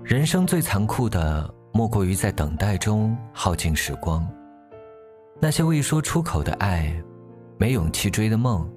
人生最残酷的，莫过于在等待中耗尽时光。那些未说出口的爱，没勇气追的梦，